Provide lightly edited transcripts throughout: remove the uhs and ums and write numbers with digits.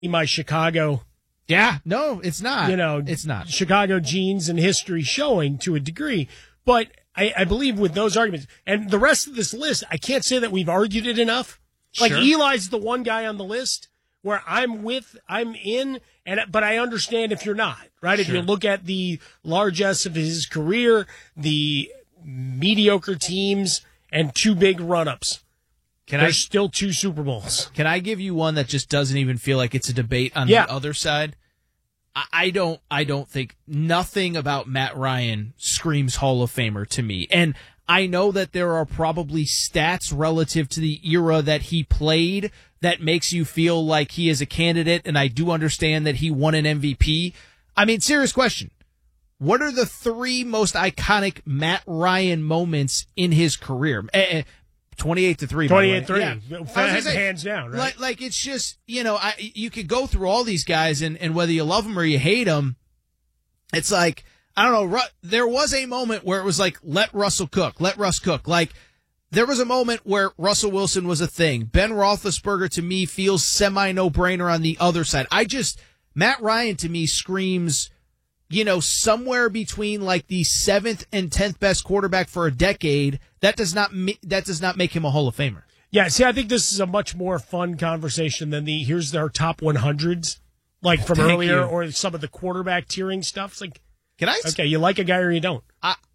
my Chicago. Yeah, no, it's not. It's not. Chicago genes and history showing to a degree. But I believe with those arguments and the rest of this list, I can't say that we've argued it enough. Like Sure. Eli's the one guy on the list where I'm in, but I understand if you're not, right? If Sure. you look at the largesse of his career, the mediocre teams, and 2 big run-ups. There's still 2 Super Bowls. Can I give you one that just doesn't even feel like it's a debate on Yeah. the other side? I don't think nothing about Matt Ryan screams Hall of Famer to me. And I know that there are probably stats relative to the era that he played that makes you feel like he is a candidate, and I do understand that he won an MVP. I mean, serious question. What are the 3 most iconic Matt Ryan moments in his career? 28-3. 28-3. Yeah. Hands down, right? Like it's just, you could go through all these guys and whether you love them or you hate them, it's like, I don't know, there was a moment where it was like, let Russ cook. Like, there was a moment where Russell Wilson was a thing. Ben Roethlisberger, to me, feels semi-no-brainer on the other side. Matt Ryan, to me, screams, somewhere between like the 7th and 10th best quarterback for a decade. That does not make him a Hall of Famer. Yeah, see, I think this is a much more fun conversation than here's their top 100s, like from earlier, or some of the quarterback tiering stuff. It's like, okay, you like a guy or you don't.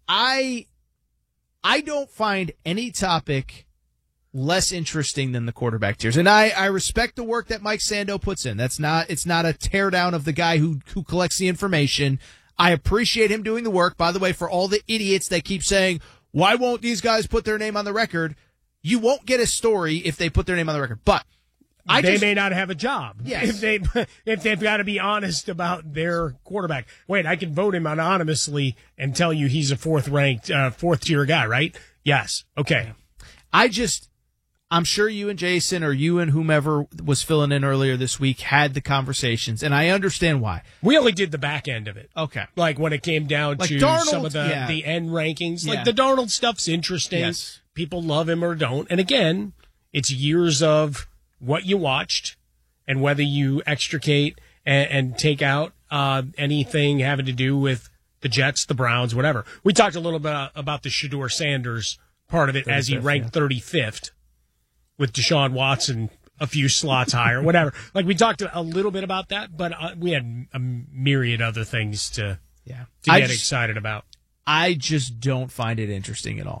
I don't find any topic less interesting than the quarterback tiers. And I respect the work that Mike Sando puts in. It's not a teardown of the guy who collects the information. I appreciate him doing the work. By the way, for all the idiots that keep saying, why won't these guys put their name on the record? You won't get a story if they put their name on the record. But they may not have a job. Yes. If they've got to be honest about their quarterback. Wait, I can vote him anonymously and tell you he's a 4th tier guy, right? Yes. Okay. I'm sure you and Jason or you and whomever was filling in earlier this week had the conversations, and I understand why. We only did the back end of it. Okay. Like when it came down like to Darnold, some of the end rankings. Yeah. Like the Darnold stuff's interesting. Yes. People love him or don't. And again, it's years of what you watched and whether you extricate and take out anything having to do with the Jets, the Browns, whatever. We talked a little bit about the Shedeur Sanders part of it as he ranked 35th. With Deshaun Watson a few slots higher, whatever. Like we talked a little bit about that, but we had a myriad other things to get excited about. I just don't find it interesting at all.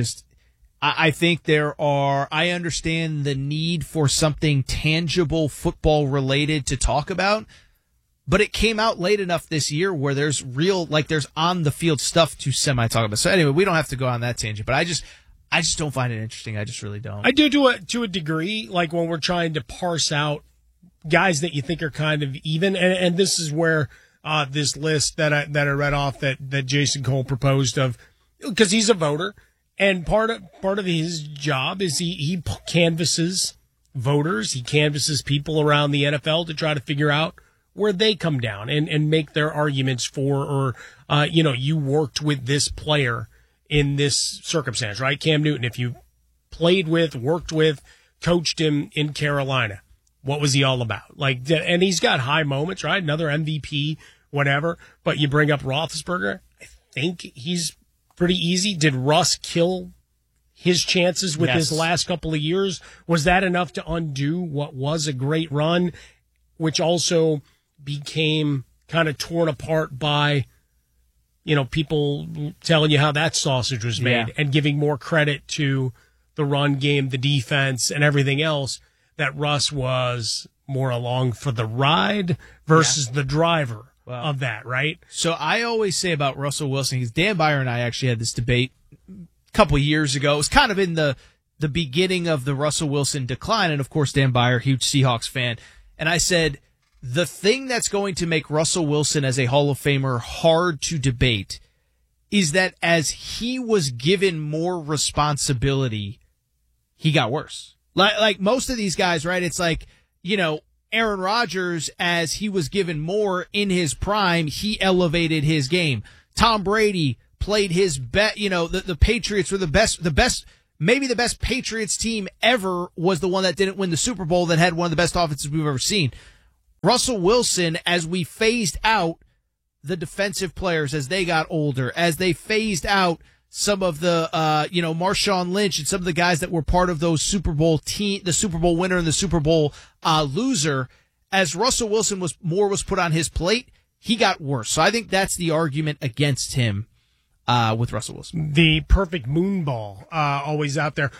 I think I understand the need for something tangible football related to talk about, but it came out late enough this year where there's there's on the field stuff to semi talk about. So anyway, we don't have to go on that tangent, but I just don't find it interesting. I just really don't. I do to a degree, like when we're trying to parse out guys that you think are kind of even, and this is where this list that I read off that Jason Cole proposed of, because he's a voter, and part of his job is he canvasses voters, he canvasses people around the NFL to try to figure out where they come down and make their arguments for, or you worked with this player in this circumstance, right? Cam Newton, if you played with, worked with, coached him in Carolina, what was he all about? Like, and he's got high moments, right? Another MVP, whatever. But you bring up Roethlisberger, I think he's pretty easy. Did Russ kill his chances with his last couple of years? Was that enough to undo what was a great run, which also became kind of torn apart by people telling you how that sausage was made and giving more credit to the run game, the defense, and everything else, that Russ was more along for the ride versus the driver of that, right? So I always say about Russell Wilson, because Dan Byer and I actually had this debate a couple years ago. It was kind of in the beginning of the Russell Wilson decline, and of course Dan Byer, huge Seahawks fan, and I said, the thing that's going to make Russell Wilson as a Hall of Famer hard to debate is that as he was given more responsibility, he got worse. Like most of these guys, right? It's like, Aaron Rodgers, as he was given more in his prime, he elevated his game. Tom Brady played his best, the Patriots were the best, maybe the best Patriots team ever was the one that didn't win the Super Bowl that had one of the best offenses we've ever seen. Russell Wilson, as we phased out the defensive players as they got older, as they phased out some of the, Marshawn Lynch and some of the guys that were part of those Super Bowl team, the Super Bowl winner and the Super Bowl loser, as Russell Wilson was put on his plate, he got worse. So I think that's the argument against him with Russell Wilson. The perfect moonball, always out there.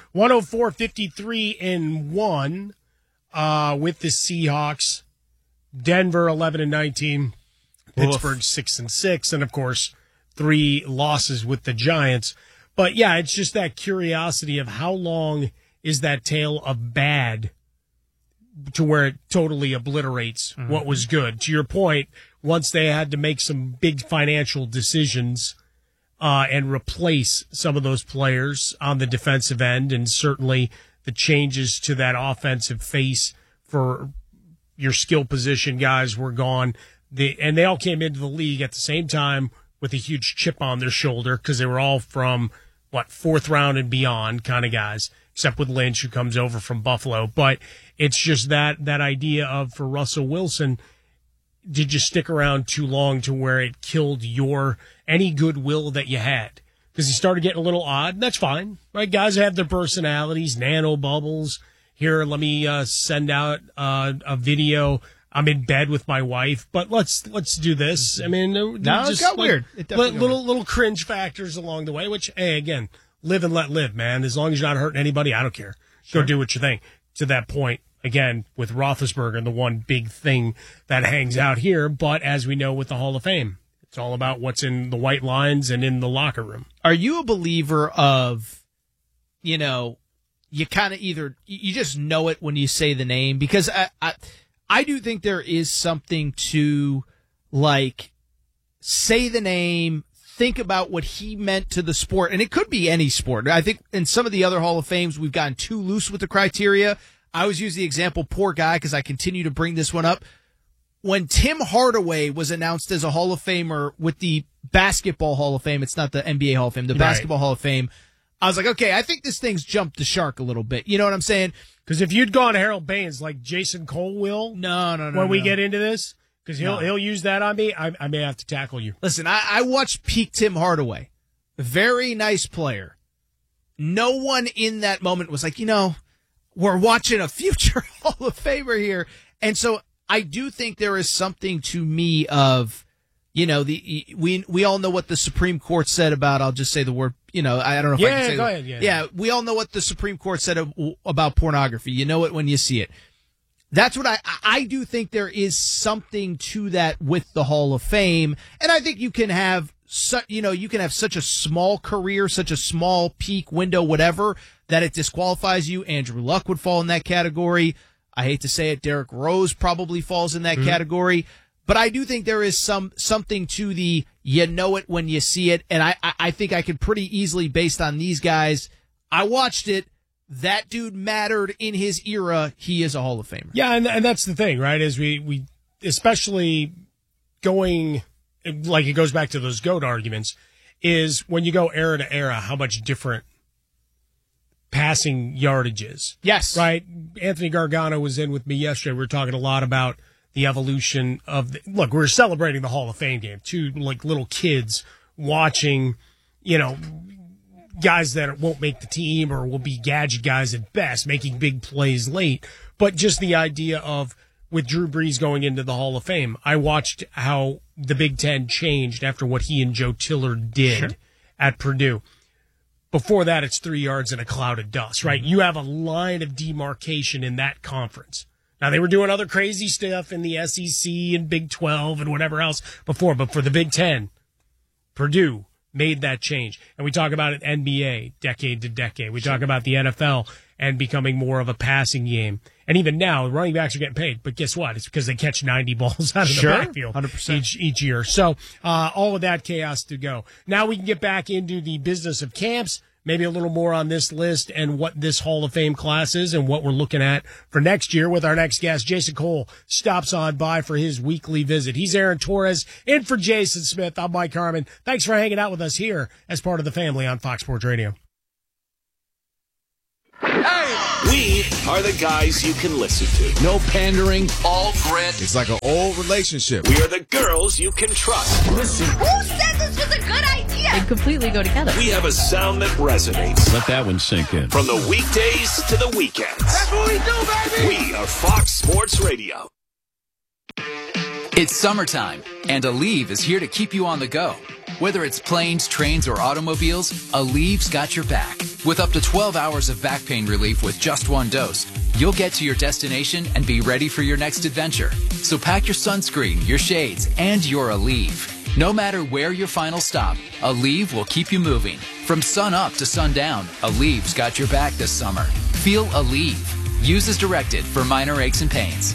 104-53-1 with the Seahawks. Denver 11-19. Pittsburgh 6-6, and of course 3 losses with the Giants. But yeah, it's just that curiosity of how long is that tail of bad to where it totally obliterates what was good. To your point, once they had to make some big financial decisions and replace some of those players on the defensive end, and certainly the changes to that offensive face for your skill position guys were gone. And they all came into the league at the same time with a huge chip on their shoulder because they were all from, 4th round and beyond kind of guys, except with Lynch, who comes over from Buffalo. But it's just that idea of, for Russell Wilson, did you stick around too long to where it killed any goodwill that you had? Because he started getting a little odd, and that's fine, right? Guys have their personalities, nano bubbles. Here, let me send out a video. I'm in bed with my wife, but let's do this. I mean, it got weird. It little cringe factors along the way, which, hey, again, live and let live, man. As long as you're not hurting anybody, I don't care. Sure. Go do what you think. To that point, again, with Roethlisberger, the one big thing that hangs out here, but as we know with the Hall of Fame, it's all about what's in the white lines and in the locker room. Are you a believer of, you kind of either, you just know it when you say the name? Because I do think there is something to, say the name, think about what he meant to the sport, and it could be any sport. I think in some of the other Hall of Fames, we've gotten too loose with the criteria. I always use the example, poor guy, because I continue to bring this one up. When Tim Hardaway was announced as a Hall of Famer with the Basketball Hall of Fame, it's not the NBA Hall of Fame, the Basketball Hall of Fame, I was like, okay, I think this thing's jumped the shark a little bit. You know what I'm saying? Because if you'd gone Harold Baines like Jason Cole will, no, we get into this, because he'll use that on me, I may have to tackle you. Listen, I watched peak Tim Hardaway, very nice player. No one in that moment was like, we're watching a future Hall of Famer here, and so I do think there is something to me of, we all know what the Supreme Court said about, I'll just say the word, I don't know if I can say go that. ahead. Yeah, we all know what the Supreme Court said about pornography. You know it when you see it. That's what I do think there is something to that with the Hall of Fame. And I think you can have such a small career, such a small peak window, whatever, that it disqualifies you. Andrew Luck would fall in that category. I hate to say it, Derrick Rose probably falls in that category. But I do think there is something to the, you know it when you see it. And I think I could pretty easily, based on these guys, I watched it. That dude mattered in his era. He is a Hall of Famer. Yeah, and that's the thing, right? As we especially going, like it goes back to those GOAT arguments, is when you go era to era, how much different passing yardage is. Yes. Right? Anthony Gargano was in with me yesterday. We were talking a lot about the evolution of look, we're celebrating the Hall of Fame game. 2 little kids watching, guys that won't make the team or will be gadget guys at best, making big plays late. But just the idea of, with Drew Brees going into the Hall of Fame, I watched how the Big Ten changed after what he and Joe Tiller did at Purdue. Before that, it's 3 yards in a cloud of dust, right? You have a line of demarcation in that conference. Now, they were doing other crazy stuff in the SEC and Big 12 and whatever else before, but for the Big Ten, Purdue made that change. And we talk about it NBA, decade to decade. We talk about the NFL and becoming more of a passing game. And even now, running backs are getting paid. But guess what? It's because they catch 90 balls out of the backfield 100%. each year. So all of that chaos to go. Now we can get back into the business of camps, maybe a little more on this list and what this Hall of Fame class is and what we're looking at for next year with our next guest. Jason Cole stops on by for his weekly visit. He's Aaron Torres in for Jason Smith. I'm Mike Harmon. Thanks for hanging out with us here as part of the family on Fox Sports Radio. Hey! We are the guys you can listen to. No pandering. All grit. It's like an old relationship. We are the girls you can trust. Listen. Who said this was a good idea? They completely go together. We have a sound that resonates. Let that one sink in. From the weekdays to the weekends. That's what we do, baby. We are Fox Sports Radio. It's summertime, and Aleve is here to keep you on the go. Whether it's planes, trains, or automobiles, Aleve's got your back. With up to 12 hours of back pain relief with just one dose, you'll get to your destination and be ready for your next adventure. So pack your sunscreen, your shades, and your Aleve. No matter where your final stop, Aleve will keep you moving. From sun up to sundown, Aleve's got your back this summer. Feel Aleve. Use as directed for minor aches and pains.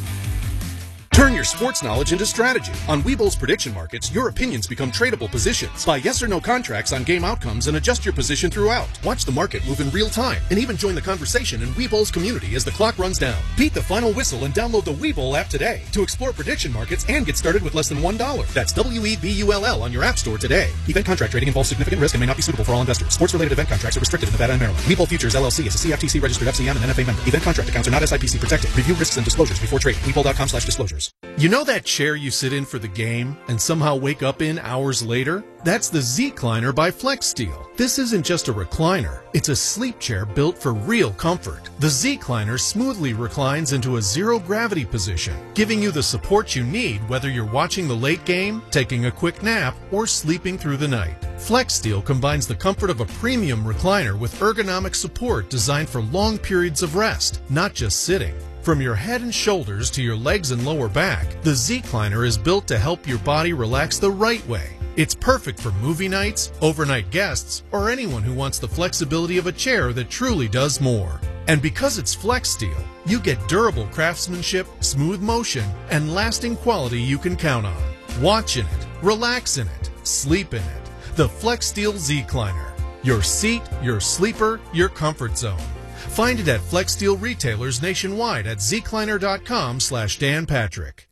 Turn your sports knowledge into strategy. On Webull's prediction markets, your opinions become tradable positions. Buy yes or no contracts on game outcomes and adjust your position throughout. Watch the market move in real time and even join the conversation in Webull's community as the clock runs down. Beat the final whistle and download the Webull app today to explore prediction markets and get started with less than $1. That's WEBULL on your app store today. Event contract trading involves significant risk and may not be suitable for all investors. Sports-related event contracts are restricted in Nevada and Maryland. Webull Futures LLC is a CFTC registered FCM and NFA member. Event contract accounts are not SIPC protected. Review risks and disclosures before trading. Webull.com/disclosures. You know that chair you sit in for the game and somehow wake up in hours later? That's the Z-Cliner by FlexSteel. This isn't just a recliner. It's a sleep chair built for real comfort. The Z-Cliner smoothly reclines into a zero-gravity position, giving you the support you need whether you're watching the late game, taking a quick nap, or sleeping through the night. FlexSteel combines the comfort of a premium recliner with ergonomic support designed for long periods of rest, not just sitting. From your head and shoulders to your legs and lower back, the Z-Cliner is built to help your body relax the right way. It's perfect for movie nights, overnight guests, or anyone who wants the flexibility of a chair that truly does more. And because it's FlexSteel, you get durable craftsmanship, smooth motion, and lasting quality you can count on. Watch in it, relax in it, sleep in it. The FlexSteel Z-Cliner. Your seat, your sleeper, your comfort zone. Find it at FlexSteel retailers nationwide at zcliner.com/Dan Patrick.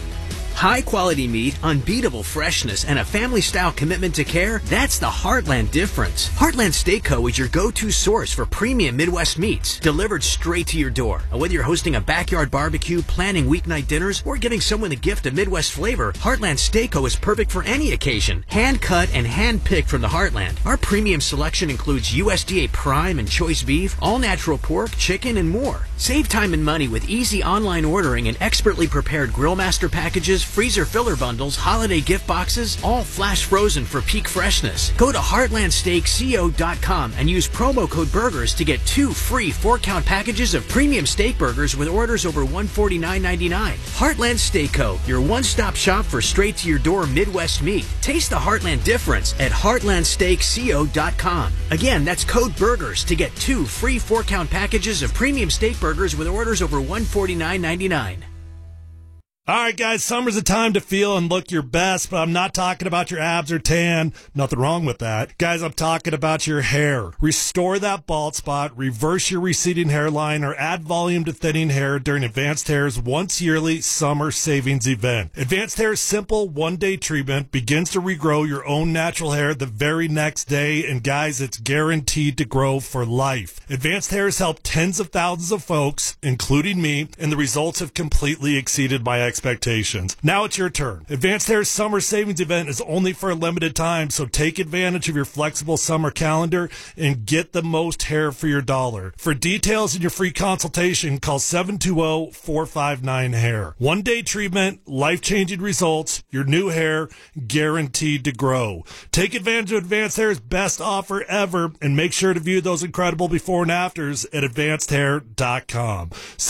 High quality meat, unbeatable freshness, and a family-style commitment to care, that's the Heartland difference. Heartland Steakco is your go-to source for premium Midwest meats, delivered straight to your door. And whether you're hosting a backyard barbecue, planning weeknight dinners, or giving someone a gift of Midwest flavor, Heartland Steakco is perfect for any occasion. Hand-cut and hand-picked from the Heartland. Our premium selection includes USDA prime and choice beef, all-natural pork, chicken, and more. Save time and money with easy online ordering and expertly prepared Grillmaster packages, freezer filler bundles, holiday gift boxes, all flash frozen for peak freshness. Go to heartlandsteakco.com and use promo code BURGERS to get 2 free 4-count packages of premium steak burgers with orders over $149.99. Heartland Steakco, your one-stop shop for straight-to-your-door Midwest meat. Taste the Heartland difference at heartlandsteakco.com. Again, that's code BURGERS to get 2 free 4-count packages of premium steak burgers with orders over $149.99. All right, guys, summer's a time to feel and look your best, but I'm not talking about your abs or tan. Nothing wrong with that. Guys, I'm talking about your hair. Restore that bald spot, reverse your receding hairline, or add volume to thinning hair during Advanced Hair's once-yearly summer savings event. Advanced Hair's simple one-day treatment begins to regrow your own natural hair the very next day, and guys, it's guaranteed to grow for life. Advanced Hair has helped tens of thousands of folks, including me, and the results have completely exceeded my expectations. Now it's your turn. Advanced Hair's summer savings event is only for a limited time, so take advantage of your flexible summer calendar and get the most hair for your dollar. For details and your free consultation, call 720-459-HAIR. One-day treatment, life-changing results, your new hair guaranteed to grow. Take advantage of Advanced Hair's best offer ever and make sure to view those incredible before and afters at advancedhair.com.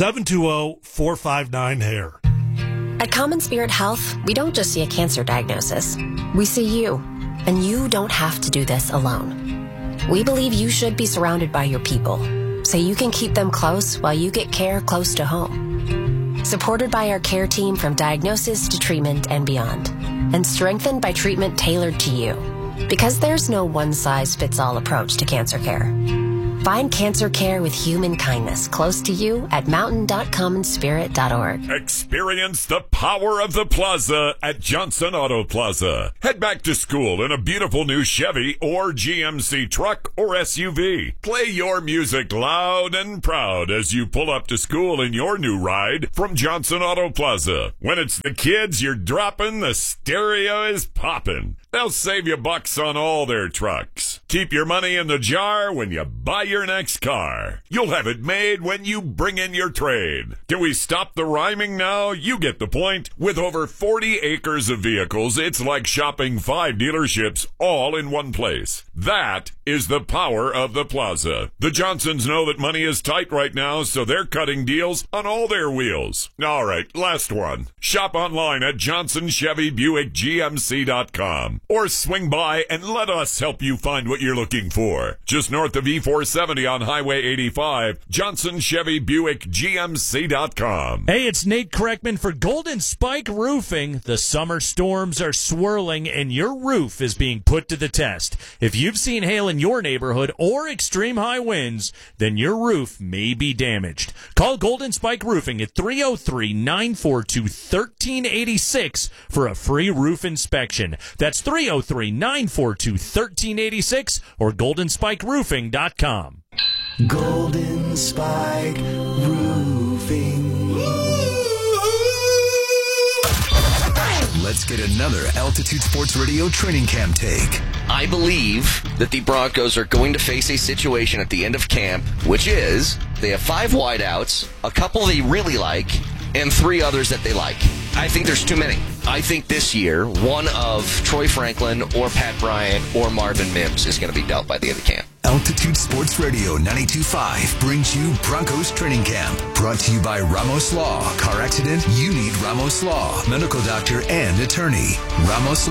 720-459-HAIR. At Common Spirit Health, we don't just see a cancer diagnosis. We see you, and you don't have to do this alone. We believe you should be surrounded by your people, so you can keep them close while you get care close to home. Supported by our care team from diagnosis to treatment and beyond, and strengthened by treatment tailored to you. Because there's no one-size-fits-all approach to cancer care. Find cancer care with human kindness close to you at mountain.commonspirit.org. Experience the power of the Plaza at Johnson Auto Plaza. Head back to school in a beautiful new Chevy or GMC truck or SUV. Play your music loud and proud as you pull up to school in your new ride from Johnson Auto Plaza. When it's the kids you're dropping, the stereo is popping. They'll save you bucks on all their trucks. Keep your money in the jar when you buy your next car. You'll have it made when you bring in your trade. Can we stop the rhyming now? You get the point. With over 40 acres of vehicles, it's like shopping 5 dealerships all in one place. That is the power of the Plaza. The Johnsons know that money is tight right now, so they're cutting deals on all their wheels. All right, last one. Shop online at JohnsonChevyBuickGMC.com or swing by and let us help you find what you're looking for. Just north of E470 on Highway 85, JohnsonChevyBuickGMC.com. Hey, it's Nate Kreckman for Golden Spike Roofing. The summer storms are swirling and your roof is being put to the test. If you've seen hail in your neighborhood or extreme high winds, then your roof may be damaged. Call Golden Spike Roofing at 303-942-1386 for a free roof inspection. That's 303-942-1386 or GoldenSpikeRoofing.com. Golden Spike Roofing. Let's get another Altitude Sports Radio training camp take. I believe that the Broncos are going to face a situation at the end of camp, which is they have 5 wideouts, a couple they really like, and 3 others that they like. I think there's too many. I think this year, one of Troy Franklin or Pat Bryant or Marvin Mims is going to be dealt by the end of camp. Altitude Sports Radio 92.5 brings you Broncos Training Camp. Brought to you by Ramos Law. Car accident? You need Ramos Law. Medical doctor and attorney. Ramos